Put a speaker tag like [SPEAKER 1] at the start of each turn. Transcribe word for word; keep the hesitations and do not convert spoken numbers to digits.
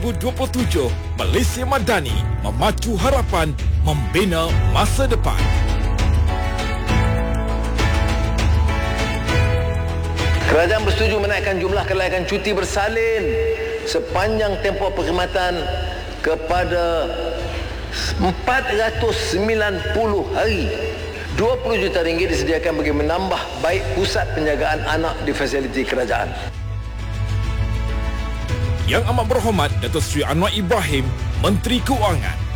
[SPEAKER 1] dua ribu dua puluh tujuh, Malaysia Madani memacu harapan, membina masa depan.
[SPEAKER 2] Kerajaan bersetuju menaikkan jumlah kelayakan cuti bersalin sepanjang tempoh perkhidmatan kepada empat ratus sembilan puluh hari. dua puluh juta ringgit disediakan bagi menambah baik pusat penjagaan anak di fasiliti kerajaan.
[SPEAKER 1] Yang Amat Berhormat Datuk Seri Anwar Ibrahim, Menteri Keuangan,